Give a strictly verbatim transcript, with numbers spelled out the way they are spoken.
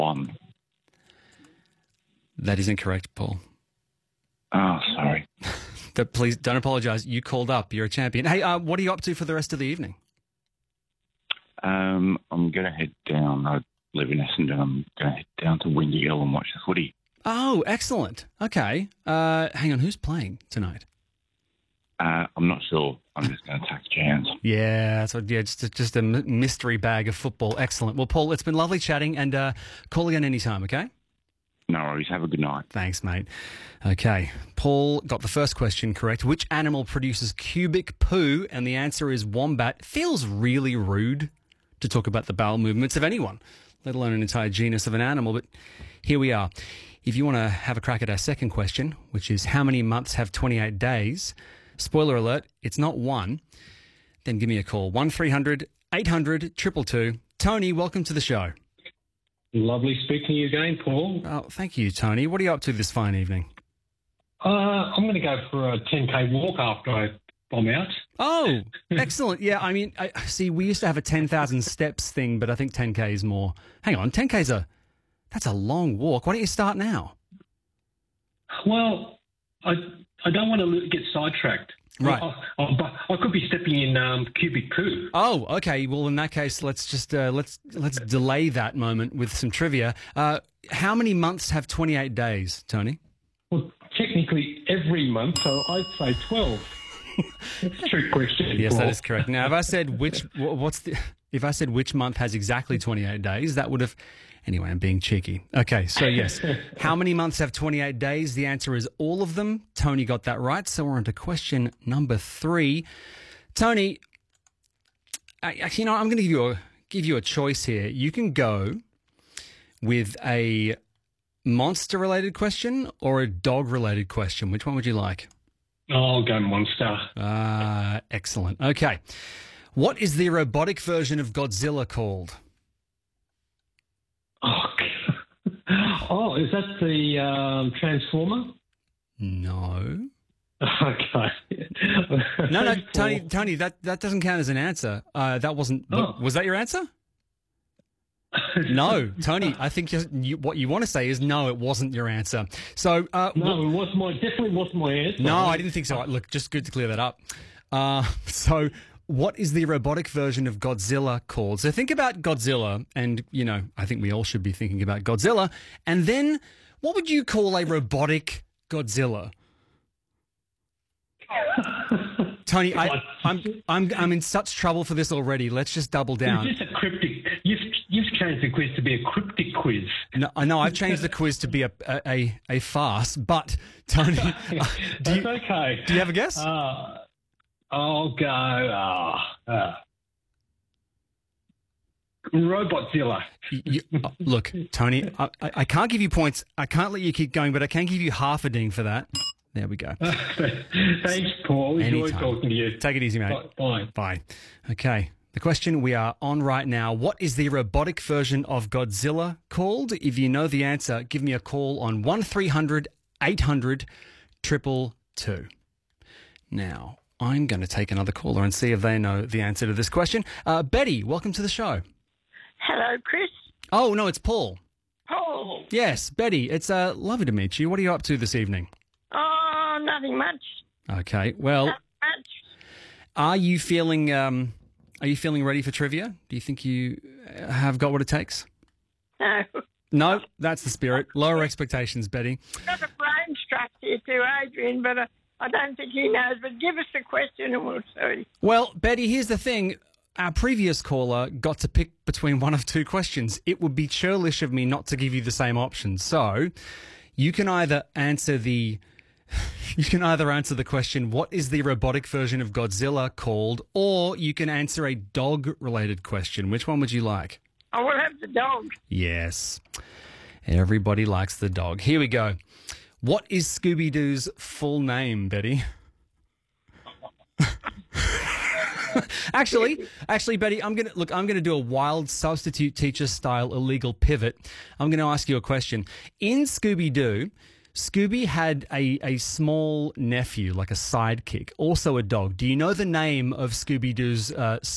one. That is incorrect, Paul. Oh, sorry. But please don't apologise. You called up. You're a champion. Hey, uh, what are you up to for the rest of the evening? Um, I'm going to head down. I live in Essendon. I'm going to head down to Windy Hill and watch the footy. Oh, excellent. Okay. Uh, hang on. Who's playing tonight? Uh, I'm not sure. I'm just going to tack Jans. Yeah, so yeah, just just a m- mystery bag of football. Excellent. Well, Paul, it's been lovely chatting, and uh, call again anytime, okay? No worries. Have a good night. Thanks, mate. Okay, Paul got the first question correct. Which animal produces cubic poo? And the answer is wombat. Feels really rude to talk about the bowel movements of anyone, let alone an entire genus of an animal, but here we are. If you want to have a crack at our second question, which is how many months have twenty-eight days? Spoiler alert, it's not one. Then give me a call. one three hundred eight hundred two two two. Tony, welcome to the show. Lovely speaking to you again, Paul. Oh, thank you, Tony. What are you up to this fine evening? Uh, I'm going to go for a ten K walk after I bomb out. Oh, excellent. Yeah, I mean, I, see, we used to have a ten thousand steps thing, but I think ten K is more. Hang on, ten K's a, that's a long walk. Why don't you start now? Well, I I don't want to get sidetracked. Right. I, I, I could be stepping in um, cubic poo. Oh, okay. Well, in that case, let's just uh, let's let's delay that moment with some trivia. Uh, how many months have twenty-eight days, Tony? Well, technically every month, so I'd say twelve. That's a trick question. Yes, Paul. that is correct. Now, if I said which, wh- what's the, if I said which month has exactly twenty-eight days, that would have. Anyway, I'm being cheeky. Okay, so yes, how many months have twenty-eight days? The answer is all of them. Tony got that right. So we're on to question number three. Tony, I, you know, I'm going to give you a give you a choice here. You can go with a monster-related question or a dog-related question. Which one would you like? I'll go monster. Ah, uh, excellent. Okay. What is the robotic version of Godzilla called? Oh, oh, is that the um, Transformer? No. Okay. No, no, Tony, Tony, that, that doesn't count as an answer. Uh, that wasn't. Oh. Was that your answer? No, Tony. I think you, you, what you want to say is no. It wasn't your answer. So uh, no, what, it was my definitely wasn't my answer. No, I didn't think so. Look, just good to clear that up. Uh, so. What is the robotic version of Godzilla called? So think about Godzilla, and, you know, I think we all should be thinking about Godzilla. And then what would you call a robotic Godzilla? Tony, I, I'm I'm I'm in such trouble for this already. Let's just double down. Is this a cryptic? You've you've changed the quiz to be a cryptic quiz. No, I know I've changed the quiz to be a a, a, a farce. But Tony, uh, do you, That's okay. Do you have a guess? Uh, I'll go. Uh, uh, Robotzilla. You, uh, look, Tony, I, I I can't give you points. I can't let you keep going, but I can give you half a ding for that. There we go. Thanks, Paul. Enjoy Anytime. talking to you. Take it easy, mate. Bye. Bye. Okay. The question we are on right now, what is the robotic version of Godzilla called? If you know the answer, give me a call on one three hundred eight hundred two two two. Now, I'm going to take another caller and see if they know the answer to this question. Uh, Betty, welcome to the show. Hello, Chris. Oh, no, it's Paul. Paul. Yes, Betty, it's uh, lovely to meet you. What are you up to this evening? Oh, nothing much. Okay, well, Not much. are you feeling um, are you feeling ready for trivia? Do you think you have got what it takes? No. No, that's the spirit. Lower expectations, Betty. Got a brain struck here too, Adrian, but I, I don't think he knows. But give us the question and we'll see. Well, Betty, here's the thing. Our previous caller got to pick between one of two questions. It would be churlish of me not to give you the same option. So you can either answer the you can either answer the question, what is the robotic version of Godzilla called? Or you can answer a dog-related question. Which one would you like? I will have the dog. Yes. Everybody likes the dog. Here we go. What is Scooby-Doo's full name, Betty? actually, actually, Betty, I'm gonna look. I'm gonna do a wild substitute teacher style illegal pivot. I'm gonna ask you a question. In Scooby-Doo, Scooby had a a small nephew, like a sidekick, also a dog. Do you know the name of Scooby-Doo's uh,